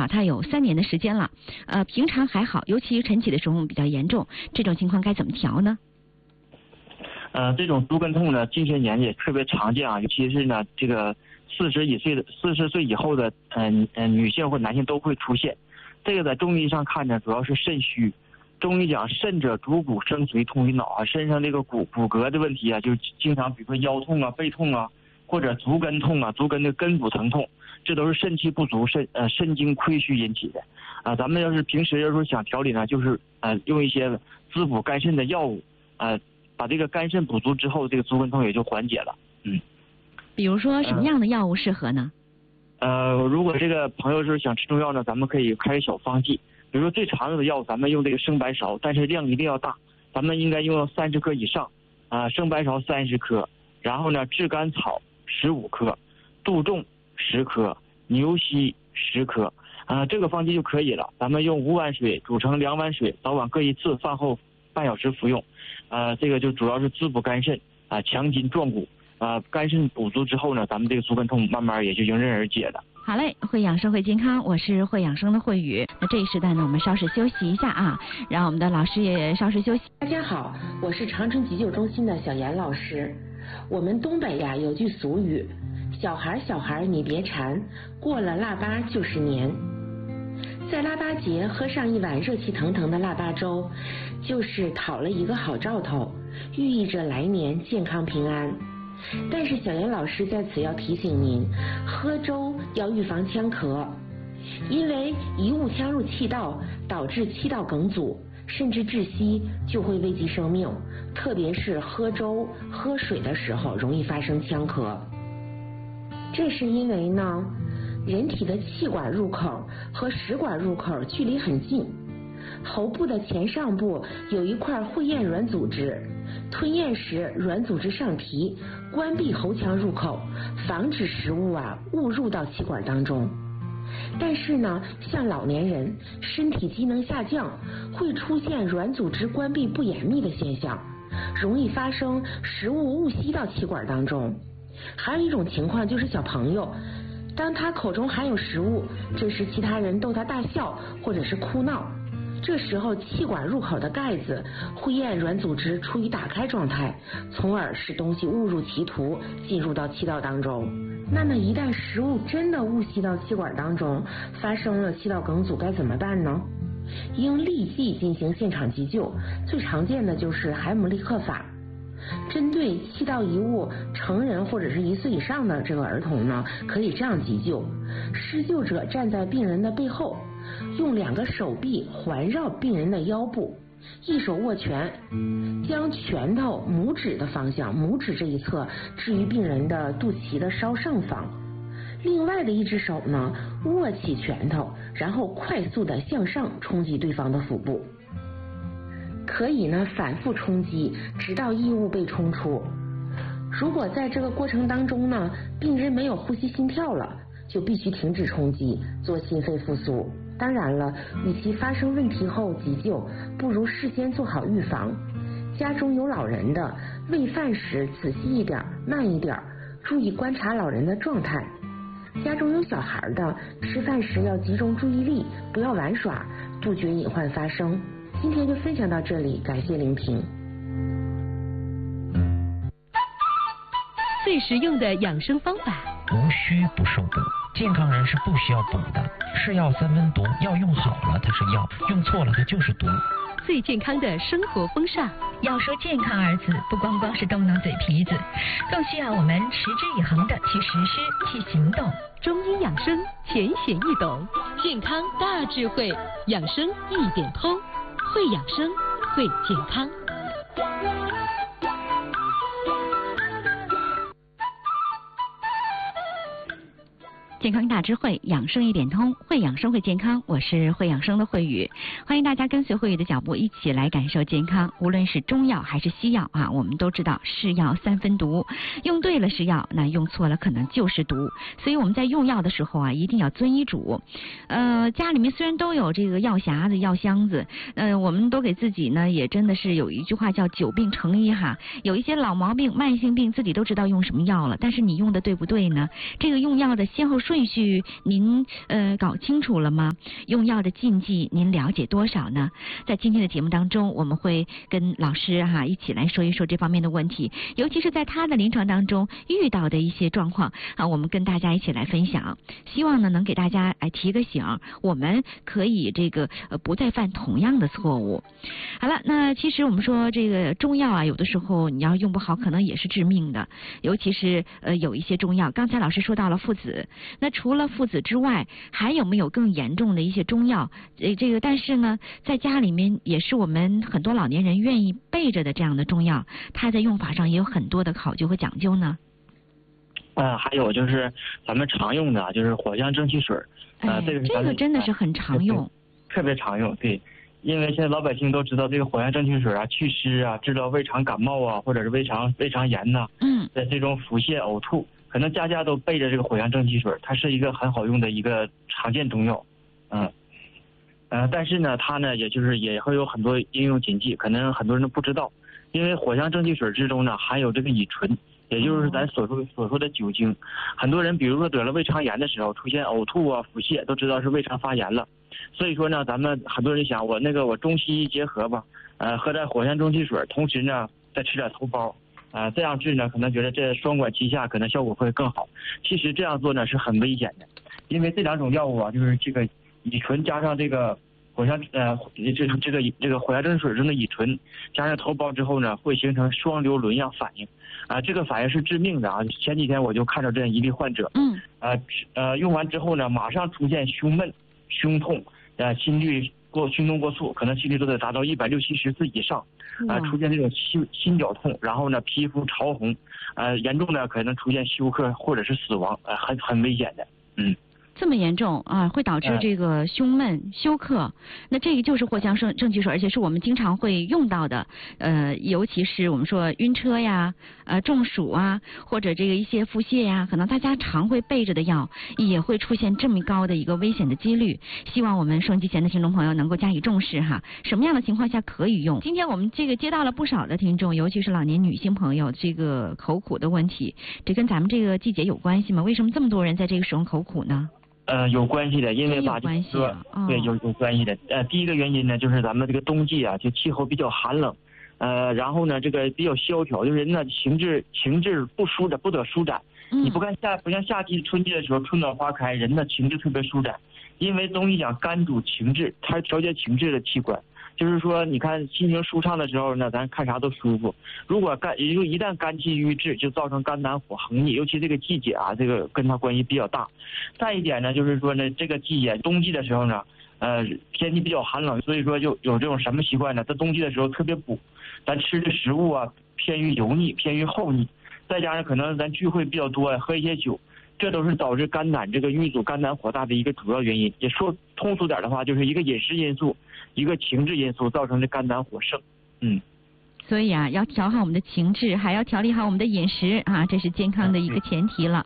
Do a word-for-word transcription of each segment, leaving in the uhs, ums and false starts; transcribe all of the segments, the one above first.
少它有三年的时间了，呃，平常还好，尤其晨起的时候比较严重，这种情况该怎么调呢？ 呃，这种足跟痛呢，近些年也特别常见啊，尤其是呢，这个四十以岁的四十岁以后的，嗯、呃、嗯，女性或男性都会出现。这个在中医上看呢，主要是肾虚。中医讲肾者主骨生髓痛于脑啊，身上这个骨骨骼的问题啊，就经常比如说腰痛啊、背痛啊，或者足跟痛啊、足跟的根部疼痛，这都是肾气不足、肾呃肾精亏虚引起的啊、呃。咱们要是平时要是想调理呢，就是呃用一些滋补肝肾的药物啊、呃，把这个肝肾补足之后，这个足跟痛也就缓解了。嗯。 比如说什么样的药物适合呢？ 呃，如果这个朋友是想吃中药呢，咱们可以开小方剂。比如说最常用的药，咱们用这个生白芍，但是量一定要大，咱们应该用三十克以上啊、呃，生白芍三十克，然后呢炙甘草十五克，杜仲十克，牛膝十克啊、呃，这个方剂就可以了。咱们用五碗水煮成两碗水，早晚各一次，饭后半小时服用。呃，这个就主要是滋补肝肾啊、呃，强筋壮骨啊、呃，肝肾补足之后呢，咱们这个足跟痛慢慢也就迎刃而解了。 好嘞，会养生会健康，我是会养生的慧宇。那这一时段呢，我们稍事休息一下啊，让我们的老师也稍事休息。 大家好，我是长春急救中心的小严老师。我们东北呀有句俗语，小孩小孩你别馋，过了腊八就是年。在腊八节喝上一碗热气腾腾的腊八粥，就是讨了一个好兆头，寓意着来年健康平安。但是小严老师在此要提醒您，喝粥要预防呛咳，因为一误呛入气道，导致气道梗阻，甚至窒息，就会危及生命。特别是喝粥、喝水的时候，容易发生呛咳。这是因为呢，人体的气管入口和食管入口距离很近，喉部的前上部有一块会厌软组织。吞咽时，软组织上提，关闭喉腔入口，防止食物啊误入到气管当中。但是呢，像老年人身体机能下降，会出现软组织关闭不严密的现象，容易发生食物误吸到气管当中。还有一种情况就是小朋友，当他口中含有食物，这时其他人逗他大笑或者是哭闹。这时候气管入口的盖子会厌软组织处于打开状态，从而使东西误入歧途，进入到气道当中。那么一旦食物真的误吸到气管当中，发生了气道梗阻，该怎么办呢？应立即进行现场急救，最常见的就是海姆立克法。针对气道遗物成人或者是一岁以上的这个儿童呢，可以这样急救：施救者站在病人的背后，用两个手臂环绕病人的腰部，一手握拳，将拳头拇指的方向，拇指这一侧置于病人的肚脐的稍上方，另外的一只手呢握起拳头，然后快速的向上冲击对方的腹部。可以呢反复冲击，直到异物被冲出。如果在这个过程当中呢，病人没有呼吸心跳了，就必须停止冲击，做心肺复苏。当然了，与其发生问题后急救，不如事先做好预防。家中有老人的，喂饭时仔细一点，慢一点，注意观察老人的状态。家中有小孩的，吃饭时要集中注意力，不要玩耍，杜绝隐患发生。今天就分享到这里，感谢聆听。 最实用的养生方法， 无需不受补。健康人是不需要补的，是药三分毒，药用好了它是药，用错了它就是毒。 最健康的生活风尚， 要说健康二字，不光光是动动嘴皮子，更需要我们持之以恒的去实施、去行动。 中医养生浅显易懂，健康大智慧，养生一点通，会养生，会健康。 健康大智慧，养生一点通，会养生会健康。我是会养生的慧宇，欢迎大家跟随慧宇的脚步，一起来感受健康。无论是中药还是西药啊，我们都知道是药三分毒，用对了是药，那用错了可能就是毒。所以我们在用药的时候啊，一定要遵医嘱。呃，家里面虽然都有这个药匣子、药箱子，呃，我们都给自己呢，也真的是有一句话叫久病成医哈。有一些老毛病、慢性病，自己都知道用什么药了，但是你用的对不对呢？这个用药的先后顺顺序您呃搞清楚了吗？用药的禁忌您了解多少呢？在今天的节目当中，我们会跟老师哈一起来说一说这方面的问题，尤其是在他的临床当中遇到的一些状况啊，我们跟大家一起来分享，希望呢能给大家来提个醒，我们可以这个呃不再犯同样的错误。好了，那其实我们说这个中药啊，有的时候你要用不好，可能也是致命的，尤其是呃有一些中药，刚才老师说到了附子，那除了附子之外，还有没有更严重的一些中药？呃，这个但是呢，在家里面也是我们很多老年人愿意备着的这样的中药，它在用法上也有很多的考究和讲究呢。 呃，还有就是咱们常用的，就是藿香正气水，呃， 哎、 这个这个真的是很常用， 特别常用，对。因为现在老百姓都知道这个藿香正气水啊，祛湿啊，治疗胃肠感冒啊，或者是胃肠胃肠炎呐、啊， 嗯， 的这种腹泻呕吐，可能家家都备着这个藿香正气水，它是一个很好用的一个常见中药，嗯，呃，但是呢，它呢，也就是也会有很多应用禁忌，可能很多人都不知道，因为藿香正气水之中呢含有这个乙醇，也就是咱所说所说的酒精，很多人比如说得了胃肠炎的时候出现呕吐啊、腹泻，都知道是胃肠发炎了。所以说呢，咱们很多人想，我那个我中西医结合吧，呃，喝点藿香正气水，同时呢再吃点头孢，啊、呃，这样治呢，可能觉得这双管齐下，可能效果会更好。其实这样做呢是很危险的，因为这两种药物啊，就是这个乙醇加上这个藿香呃这这个这个藿香正气水中的乙醇加上头孢之后呢，会形成双硫仑样反应，啊、呃，这个反应是致命的啊。前几天我就看到这样一例患者， 嗯， 呃呃用完之后呢，马上出现胸闷、胸痛。呃，心率过心动过速，可能心率都得达到一百六七十次以上，啊、呃，出现这种心心绞痛，然后呢，皮肤潮红，呃，严重的可能出现休克或者是死亡，呃，很很危险的，嗯。 这么严重啊，会导致这个胸闷、嗯、休克。那这个就是藿香正正气水，而且是我们经常会用到的。呃，尤其是我们说晕车呀、呃中暑啊，或者这个一些腹泻呀，可能大家常会备着的药，也会出现这么高的一个危险的几率。希望我们收音机前的听众朋友能够加以重视哈。什么样的情况下可以用？今天我们这个接到了不少的听众，尤其是老年女性朋友这个口苦的问题，这跟咱们这个季节有关系吗？为什么这么多人在这个时候口苦呢？ 呃，有关系的，因为吧，就是说， 哦、 对，有有关系的。呃，第一个原因呢，就是咱们这个冬季啊，就气候比较寒冷，呃，然后呢，这个比较萧条，就是人呢情志情志不舒展，不得舒展。 嗯、 你不看夏，不像夏季春季的时候，春暖花开，人的情志特别舒展。因为中医讲肝主情志，它调节情志的器官。就是说，你看心情舒畅的时候呢，咱看啥都舒服。如果肝，也就一旦肝气郁滞，就造成肝胆火横逆，尤其这个季节啊，这个跟它关系比较大。再一点呢，就是说呢，这个季节冬季的时候呢，呃，天气比较寒冷，所以说就有这种什么习惯呢？在冬季的时候特别补，咱吃的食物啊偏于油腻，偏于厚腻，再加上可能咱聚会比较多，喝一些酒。这都是导致肝胆这个郁阻、肝胆火大的一个主要原因。也说通俗点的话，就是一个饮食因素，一个情志因素造成的肝胆火盛。嗯， 所以啊，要调好我们的情志，还要调理好我们的饮食啊，这是健康的一个前提了。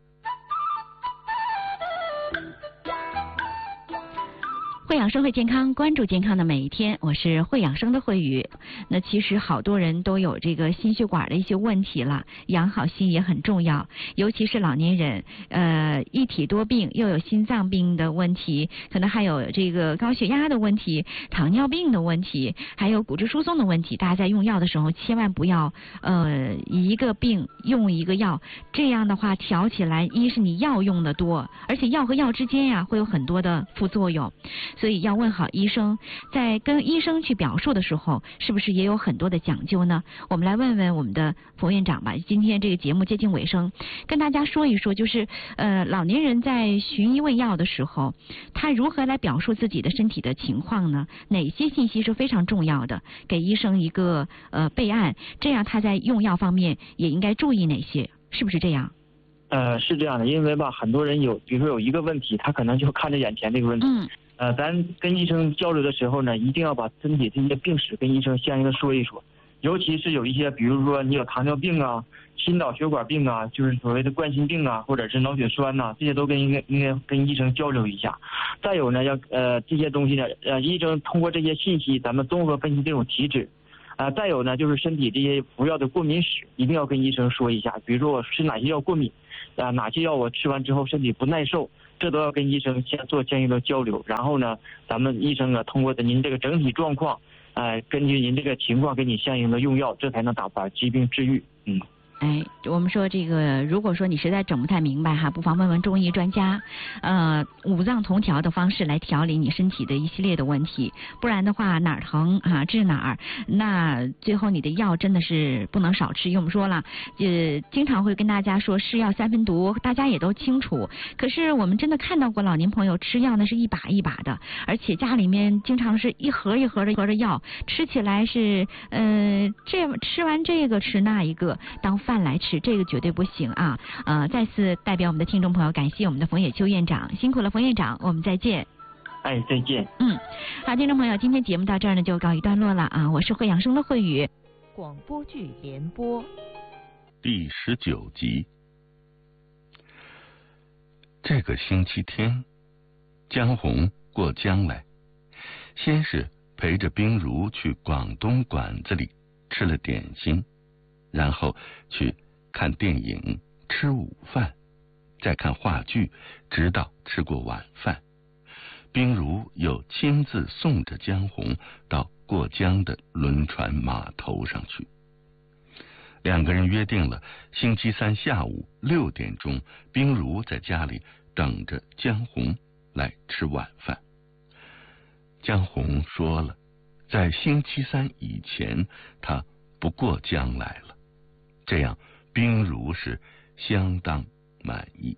慧养生会健康，关注健康的每一天，我是慧养生的慧宇。那其实好多人都有这个心血管的一些问题了，养好心也很重要，尤其是老年人，呃，一体多病，又有心脏病的问题，可能还有这个高血压的问题、糖尿病的问题，还有骨质疏松的问题。大家在用药的时候，千万不要呃一个病用一个药，这样的话调起来，一是你药用的多，而且药和药之间呀会有很多的副作用。所以要问好医生，在跟医生去表述的时候，是不是也有很多的讲究呢？我们来问问我们的冯院长吧。今天这个节目接近尾声，跟大家说一说，就是呃，老年人在寻医问药的时候，他如何来表述自己的身体的情况呢？哪些信息是非常重要的？给医生一个呃备案，这样他在用药方面也应该注意哪些？是不是这样？ 呃，是这样的，因为吧，很多人有，比如说有一个问题，他可能就看着眼前这个问题。 嗯。 呃，咱跟医生交流的时候呢，一定要把身体这些病史跟医生相应的说一说，尤其是有一些，比如说你有糖尿病啊、心脑血管病啊，就是所谓的冠心病啊，或者是脑血栓呐、啊，这些都跟应该应该跟医生交流一下。再有呢，要呃这些东西呢，呃医生通过这些信息，咱们综合分析这种体质。啊、呃，再有呢，就是身体这些服药的过敏史，一定要跟医生说一下。比如说我吃哪些药过敏， 啊哪些药我吃完之后身体不耐受，这都要跟医生先做相应的交流。然后呢，咱们医生啊通过的您这个整体状况，呃，根据您这个情况给你相应的用药，这才能打把疾病治愈。嗯。 哎，我们说这个，如果说你实在整不太明白哈，不妨问问中医专家，呃，五脏同调的方式来调理你身体的一系列的问题，不然的话哪儿疼啊治哪儿，那最后你的药真的是不能少吃。因为我们说了，呃，经常会跟大家说是药三分毒，大家也都清楚，可是我们真的看到过老年朋友吃药那是一把一把的，而且家里面经常是一盒一盒的盒的药，吃起来是，呃，这吃完这个吃那一个当饭来吃，这个绝对不行啊！呃，再次代表我们的听众朋友感谢我们的冯野秋院长，辛苦了冯院长，我们再见。 哎，再见。 嗯，好，听众朋友，今天节目到这儿呢就告一段落了啊！我是会养生的慧宇， 广播剧联播第十九集。这个星期天，江红过江来，先是陪着冰如去广东馆子里吃了点心，然后去看电影吃午饭，再看话剧，直到吃过晚饭。冰如又亲自送着江红到过江的轮船码头上去。两个人约定了星期三下午六点钟，冰如在家里等着江红来吃晚饭。江红说了，在星期三以前他不过江来了，这样冰如是相当满意。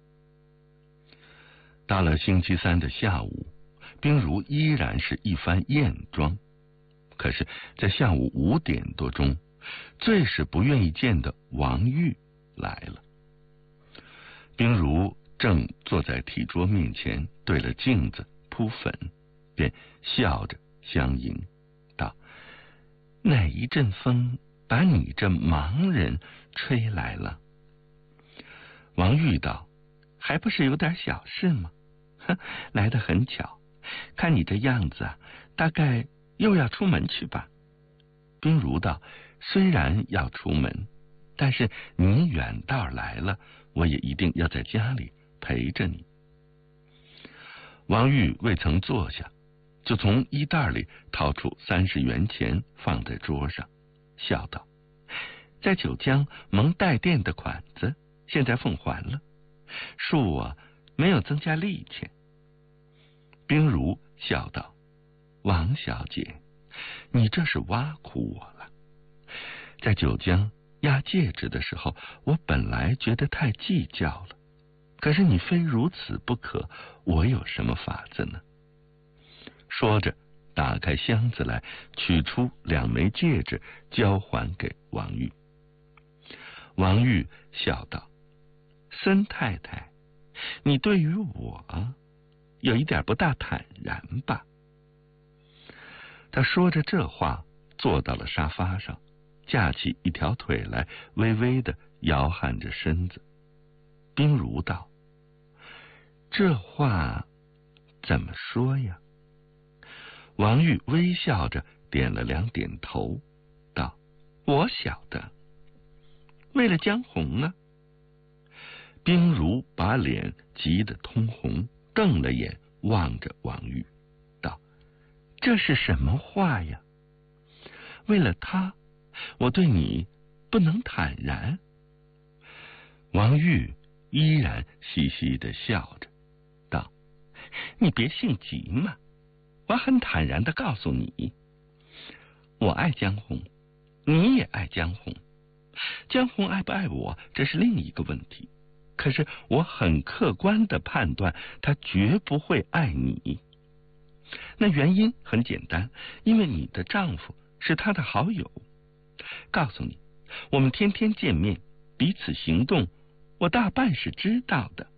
到了星期三的下午，冰如依然是一番艳妆，可是在下午五点多钟，最是不愿意见的王玉来了。冰如正坐在体桌面前，对了镜子扑粉，便笑着相迎道：哪一阵风把你这盲人吹来了？王玉道：还不是有点小事吗？哼，来得很巧，看你这样子啊，大概又要出门去吧。冰如道：虽然要出门，但是你远道来了，我也一定要在家里陪着你。王玉未曾坐下，就从衣袋里掏出三十元钱放在桌上，笑道：在九江蒙带电的款子现在奉还了，恕我没有增加利钱。冰如笑道：王小姐，你这是挖苦我了。在九江压戒指的时候，我本来觉得太计较了，可是你非如此不可，我有什么法子呢？说着打开箱子来，取出两枚戒指交还给王玉。王玉笑道：孙太太，你对于我有一点不大坦然吧？他说着这话，坐到了沙发上，架起一条腿来，微微的摇撼着身子。冰如道：这话怎么说呀？王玉微笑着点了两点头，道：我晓得，为了江红啊。冰如把脸急得通红，瞪了眼望着王玉，道：这是什么话呀？为了他，我对你不能坦然。王玉依然嘻嘻地笑着，道：你别性急嘛，我很坦然地告诉你，我爱江红，你也爱江红。江红爱不爱我，这是另一个问题，可是我很客观地判断，他绝不会爱你。那原因很简单，因为你的丈夫是他的好友。告诉你，我们天天见面，彼此行动，我大半是知道的。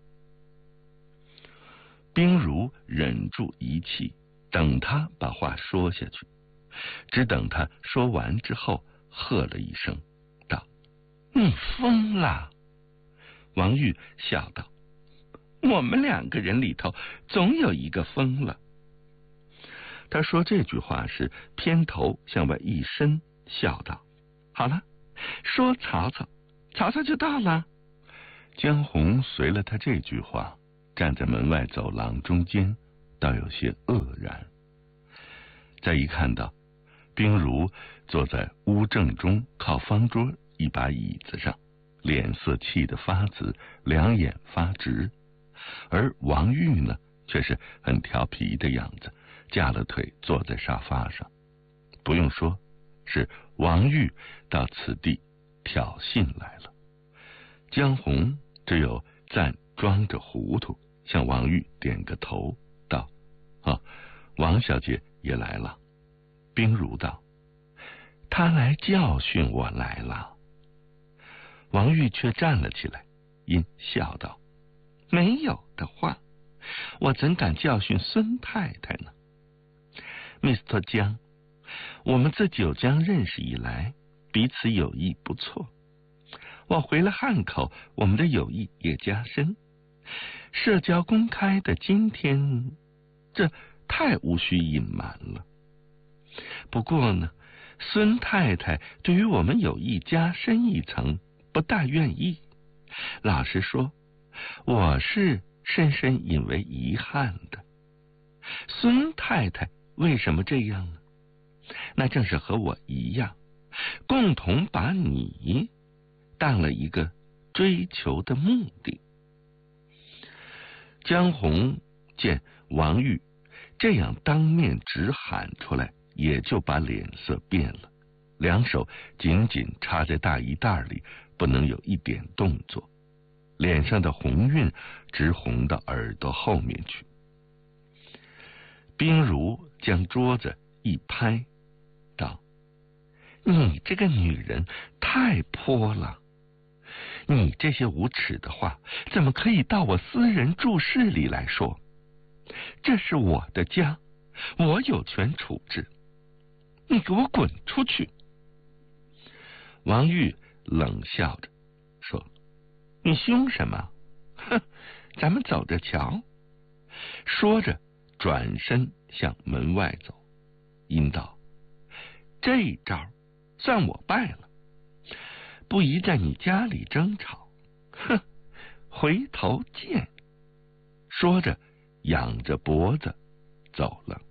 冰如忍住一气，等他把话说下去，只等他说完之后，喝了一声，道：你疯了！王玉笑道：我们两个人里头总有一个疯了。他说这句话时，偏头向外一伸，笑道：好了，说曹操，曹操就到了。 江红随了他这句话，站在门外走廊中间，倒有些愕然。再一看到冰如坐在屋正中靠方桌一把椅子上，脸色气得发紫，两眼发直，而王玉呢，却是很调皮的样子，架了腿坐在沙发上。不用说，是王玉到此地挑衅来了。江红只有暂装着糊涂，向王玉点个头，道：“啊，王小姐也来了。”冰如道：“她来教训我来了。”王玉却站了起来，因笑道：“没有的话，我怎敢教训孙太太呢 ？Mister 江，我们自九江认识以来，彼此友谊不错。我回了汉口，我们的友谊也加深。社交公开的今天，这太无需隐瞒了。不过呢，孙太太对于我们友谊加深一层，不大愿意。老实说，我是深深引为遗憾的。孙太太为什么这样呢？那正是和我一样，共同把你当了一个追求的目的。”江红见王玉这样当面直喊出来，也就把脸色变了，两手紧紧插在大衣袋里，不能有一点动作，脸上的红晕直红到耳朵后面去。冰如将桌子一拍，道：“你这个女人太泼了！你这些无耻的话，怎么可以到我私人住室里来说？这是我的家，我有权处置。你给我滚出去！”王玉冷笑着说：“你凶什么？哼，咱们走着瞧。”说着转身向门外走，阴道：“这一招算我败了，不宜在你家里争吵。哼，回头见。”说着仰着脖子走了。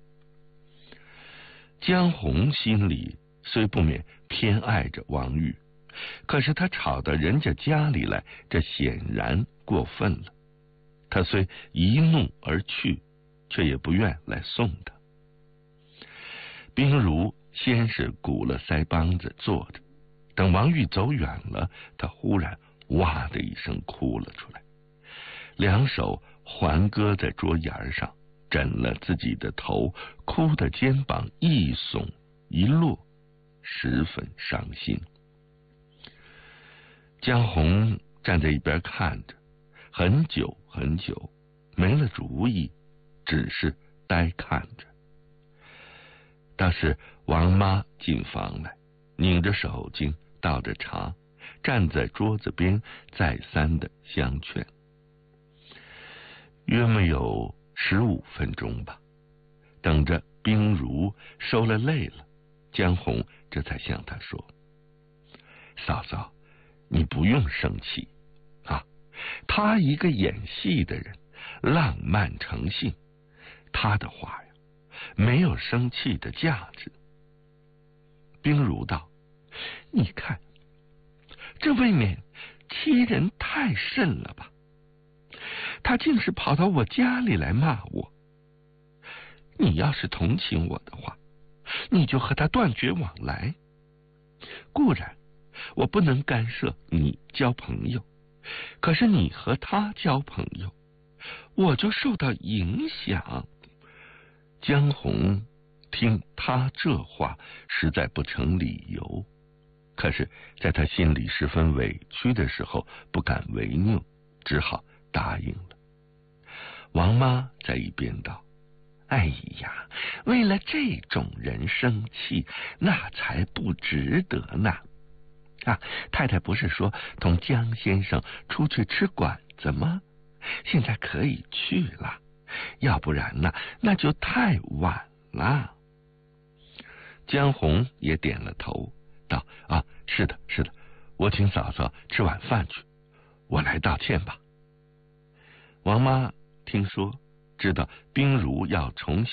江红心里虽不免偏爱着王玉，可是他吵到人家家里来，这显然过分了。他虽一怒而去，却也不愿来送他。冰如先是鼓了腮帮子坐着，等王玉走远了，他忽然哇的一声哭了出来，两手环搁在桌沿上，枕了自己的头，哭的肩膀一耸一落，十分伤心。江红站在一边看着，很久很久，没了主意，只是呆看着。倒是王妈进房来，拧着手巾，倒着茶，站在桌子边，再三的相劝。约莫有十五分钟吧，等着冰如收了泪了，江红这才向他说：“嫂嫂，你不用生气啊，他一个演戏的人，浪漫成性，他的话呀，没有生气的价值。”冰如道：“你看，这未免欺人太甚了吧？他竟是跑到我家里来骂我。你要是同情我的话，你就和他断绝往来。固然我不能干涉你交朋友，可是你和他交朋友，我就受到影响。”江红听他这话实在不成理由，可是在他心里十分委屈的时候，不敢违拗，只好答应了。王妈在一边道：“哎呀，为了这种人生气，那才不值得呢。啊，太太不是说同江先生出去吃馆子吗？现在可以去了，要不然呢，那就太晚了。”江红也点了头，道：“啊，是的，是的，我请嫂嫂吃晚饭去， 我来道歉吧。王妈听说，知道冰如要重